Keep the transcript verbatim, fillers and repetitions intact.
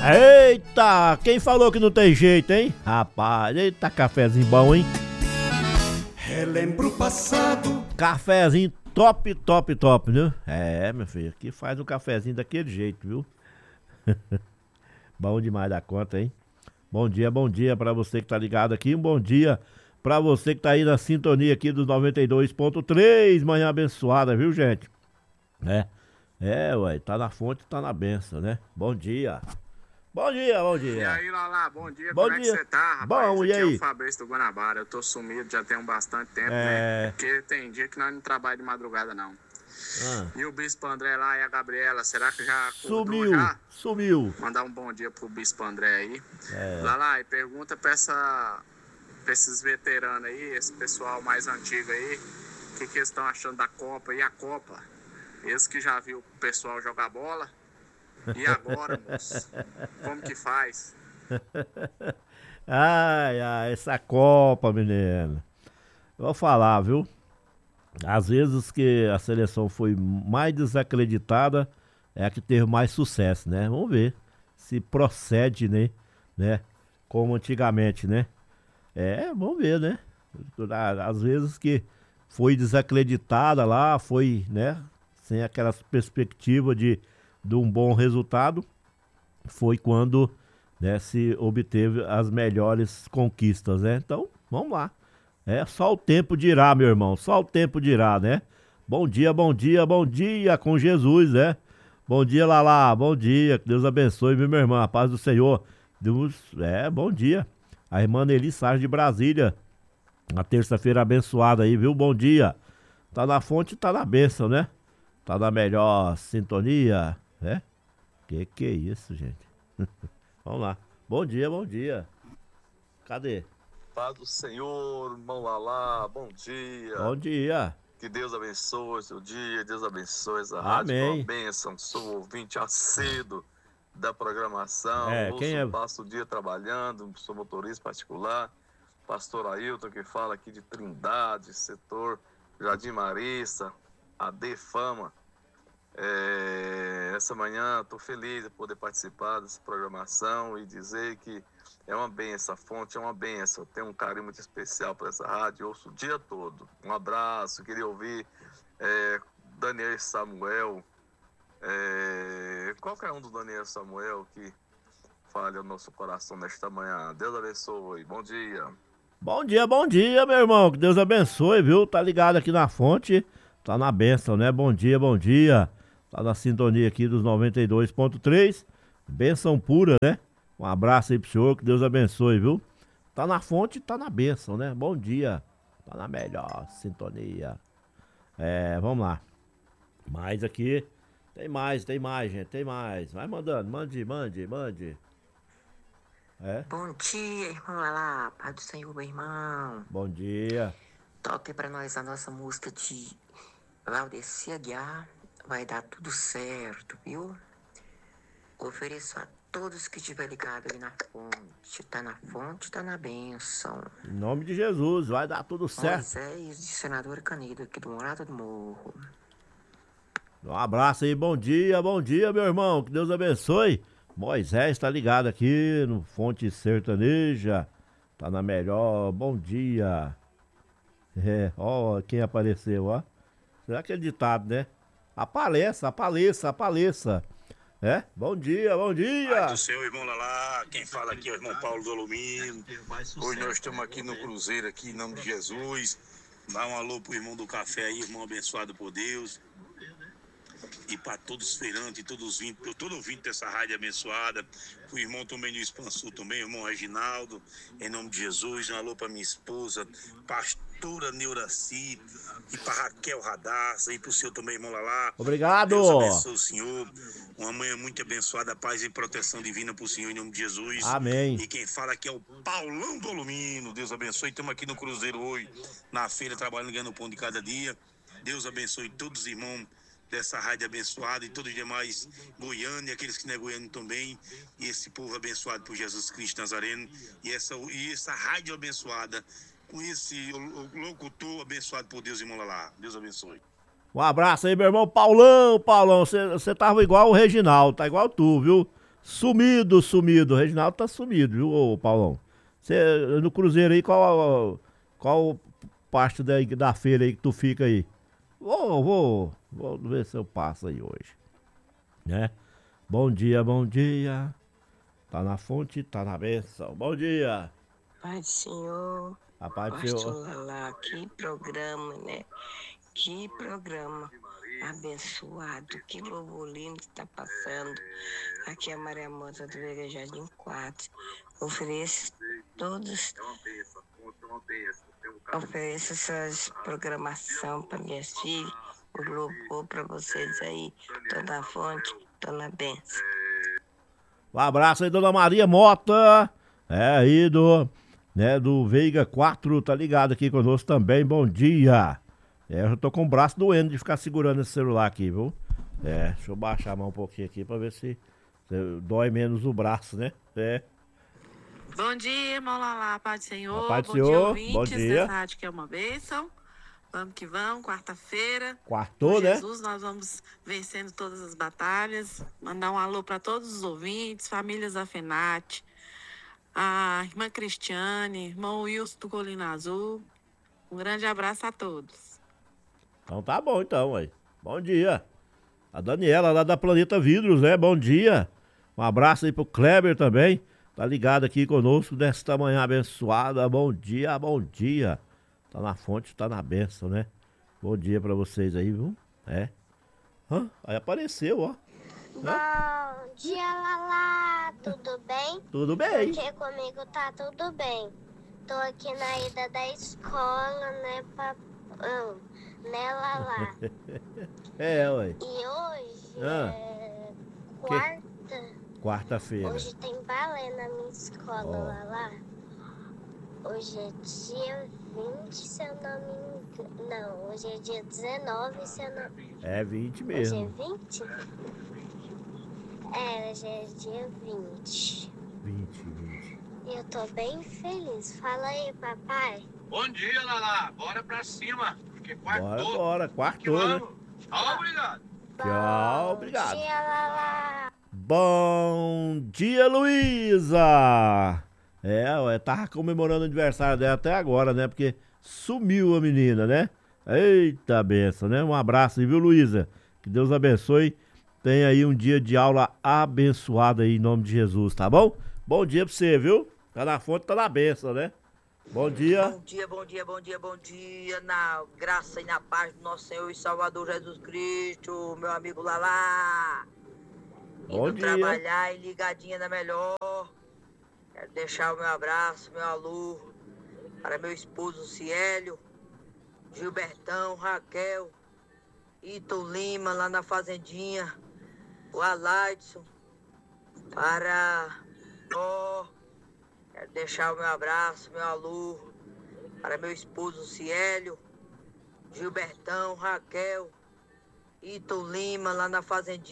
Eita, quem falou que não tem jeito, hein? Rapaz, eita, cafezinho bom, hein? Relembro o passado. Cafezinho top, top, top, né? É, meu filho, aqui faz um cafezinho daquele jeito, viu? Bom demais da conta, hein? Bom dia, bom dia pra você que tá ligado aqui. Um bom dia pra você que tá aí na sintonia aqui dos noventa e dois ponto três. Manhã abençoada, viu, gente? É, é, ué, tá na fonte, tá na benção, né? Bom dia. Bom dia, bom dia. E aí, Lala, bom dia, bom como dia. é que você tá, rapaz? Bom, e Aqui aí? é o Fabrício do Guanabara, eu tô sumido já tem um bastante tempo, É... né? Porque tem dia que nós não trabalhamos de madrugada, não. Ah. E o Bispo André lá e a Gabriela, será que já acordou Sumiu, já? sumiu. Mandar um bom dia pro Bispo André aí. É. Lala, e pergunta pra, essa, pra esses veteranos aí, esse pessoal mais antigo aí, o que, que eles estão achando da Copa e a Copa? Eles que já viu o pessoal jogar bola. E agora, moço? Como que faz? Ai, ai, essa Copa, menino. Vou falar, viu? Às vezes que a seleção foi mais desacreditada é a que teve mais sucesso, né? Vamos ver se procede, né? né? Como antigamente, né? É, vamos ver, né? Às vezes que foi desacreditada lá, foi, né? Sem aquela perspectiva de, de um bom resultado, foi quando, né, se obteve as melhores conquistas, né? Então, vamos lá. É, só o tempo dirá, meu irmão, só o tempo dirá, né? Bom dia, bom dia, bom dia com Jesus, né? Bom dia, Lala, bom dia, que Deus abençoe, viu, minha irmã, a paz do Senhor. Deus, é, bom dia. A irmã Nelly Sarge de Brasília, uma terça-feira abençoada aí, viu? Bom dia. Tá na fonte, tá na bênção, né? Tá na melhor sintonia, né? Que que é isso, gente? Vamos lá. Bom dia, bom dia. Cadê? Paz do Senhor, irmão Lalá, bom dia. Bom dia. Que Deus abençoe seu dia, Deus abençoe essa Amém. rádio, uma bênção. Sou ouvinte assíduo da programação, É, ouço, quem é? passo o dia trabalhando, sou motorista particular. Pastor Ailton que fala aqui de Trindade, setor Jardim Marista, A D Fama. É, essa manhã estou feliz de poder participar dessa programação e dizer que é uma benção, a fonte é uma benção. Eu tenho um carinho muito especial por essa rádio, eu ouço o dia todo. Um abraço, queria ouvir é, Daniel e Samuel, é, qualquer um do Daniel e Samuel que fale ao nosso coração nesta manhã. Deus abençoe, bom dia. Bom dia, bom dia, meu irmão, que Deus abençoe, viu? Tá ligado aqui na fonte, tá na bênção, né? Bom dia, bom dia. Tá na sintonia aqui dos noventa e dois ponto três, bênção pura, né? Um abraço aí pro senhor, que Deus abençoe, viu? Tá na fonte, tá na bênção, né? Bom dia, tá na melhor sintonia. É, vamos lá. Mais aqui, tem mais, tem mais, gente, tem mais. Vai mandando, mande, mande, mande. É? Bom dia, irmão Lalá, Pai do Senhor, meu irmão. Bom dia. Toque pra nós a nossa música de Valdeci Aguiar. Vai dar tudo certo, viu? Ofereço a todos que estiver ligado ali na fonte. Tá na fonte, tá na bênção. Em nome de Jesus, vai dar tudo certo. Moisés de Senador Canedo, aqui do Morada do Morro. Um abraço aí, bom dia, bom dia, meu irmão, que Deus abençoe. Moisés tá ligado aqui no Fonte Sertaneja, tá na melhor, bom dia. É, ó quem apareceu, ó. Será que é ditado, né? Apareça, apareça, apareça. É? Bom dia, bom dia. Pai do Senhor, irmão Lalá, quem fala aqui é o irmão Paulo Dolomino. Hoje nós estamos aqui no Cruzeiro, aqui em nome de Jesus. Dá um alô pro irmão do café aí, irmão abençoado por Deus. E para todos os feirantes, todos vindo, todo ouvinte dessa rádio abençoada, o irmão também do Expansul também, o irmão Reginaldo, em nome de Jesus, um alô para minha esposa, pastora Neuraci, e para Raquel Radassa, e para o seu também, irmão Lalá. Obrigado. Deus abençoe o senhor, uma manhã muito abençoada, paz e proteção divina para o senhor, em nome de Jesus. Amém. E quem fala aqui é o Paulão Dolomino, Deus abençoe, estamos aqui no Cruzeiro hoje, na feira, trabalhando, ganhando o pão de cada dia. Deus abençoe todos os irmãos dessa rádio abençoada e todos os demais Goiânia, aqueles que não é Goiânia também, e esse povo abençoado por Jesus Cristo Nazareno, e essa, e essa rádio abençoada, com esse locutor abençoado por Deus, irmão Lalá. Deus abençoe. Um abraço aí, meu irmão Paulão, Paulão, você tava igual o Reginaldo, tá igual tu, viu? Sumido, sumido. O Reginaldo tá sumido, viu, ô Paulão? Você, no Cruzeiro aí, qual, qual parte da, da feira aí que tu fica aí? Vou, vou, vou ver se eu passo aí hoje, né? Bom dia, bom dia. Tá na fonte, tá na benção. Bom dia. Pai do Senhor, A paz do pastor Senhor. Lalá, que programa, né? Que programa abençoado, que louvor lindo que tá passando. Aqui é a Maria Mota do Vega Jardim quatro. Ofereço todos, ofereço essas programação para minhas filhas, o louvor para vocês aí. Tô na fonte, tô na benção. Um abraço aí, dona Maria Mota. É aí do, né, do Veiga quatro, tá ligado aqui conosco também. Bom dia. É, eu tô com o braço doendo de ficar segurando esse celular aqui, viu? É, deixa eu baixar a mão um pouquinho aqui pra ver se, se dói menos o braço, né? É. Bom dia, irmão Lalá, paz do Senhor. A paz do bom Senhor, dia, ouvintes bom dia. dessa rádio que é uma bênção. Vamos que vamos, quarta-feira. Quartou, Com né? Jesus, nós vamos vencendo todas as batalhas. Mandar um alô para todos os ouvintes, famílias da FENAT, a irmã Cristiane, irmão Wilson do Colina Azul. Um grande abraço a todos. Então tá bom então, aí. Bom dia. A Daniela lá da Planeta Vidros, né? Bom dia. Um abraço aí pro Kleber também. Tá ligado aqui conosco nesta manhã abençoada. Bom dia, bom dia. Tá na fonte, tá na benção, né? Bom dia pra vocês aí, viu? É. Hã? Aí apareceu, ó. Bom dia, Lalá. Tudo bem? Tudo bem. Porque comigo tá tudo bem. Tô aqui na ida da escola, né, papão? Né, Lalá? É, ué. E hoje Ah. é quarta. Quarta-feira. Hoje tem balé na minha escola, Ó. Lalá. Hoje é dia vinte, se eu não me engano. Não, hoje é dia dezenove, se eu não... É vinte Hoje é mesmo. vinte? É, hoje é dia vinte. vinte, vinte. E eu tô bem feliz. Fala aí, papai. Bom dia, Lalá. Bora pra cima. Porque Bora, quartou. bora. Que Quartou, né? vamos. Tchau, obrigado. Tchau, obrigado. Bom dia, Lalá. Bom dia, Luísa! É, ué, tava comemorando o aniversário dela até agora, né? Porque sumiu a menina, né? Eita benção, né? Um abraço aí, viu, Luísa? Que Deus abençoe. Tenha aí um dia de aula abençoado aí em nome de Jesus, tá bom? Bom dia pra você, viu? Tá na fonte, tá na benção, né? Bom dia. Bom dia, bom dia, bom dia, bom dia. Na graça e na paz do nosso Senhor e Salvador Jesus Cristo, meu amigo Lalá. Bom Indo dia. trabalhar e ligadinha na melhor. Quero deixar o meu abraço, meu alô para meu esposo Ciélio, Gilbertão, Raquel, Ito Lima lá na fazendinha, o Alaidson, para ó, quero deixar o meu abraço, meu alô para meu esposo Ciélio, Gilbertão, Raquel, Ito Lima lá na fazendinha.